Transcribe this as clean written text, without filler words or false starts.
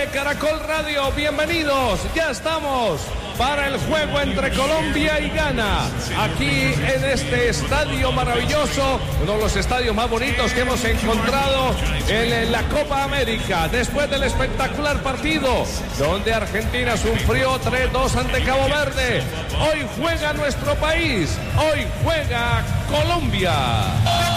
Caracol Radio, bienvenidos, ya estamos para el juego entre Colombia y Ghana, aquí en este estadio maravilloso, uno de los estadios más bonitos que hemos encontrado en la Copa América, después del espectacular partido, donde Argentina sufrió 3-2 ante Cabo Verde. Hoy juega nuestro país, hoy juega Colombia.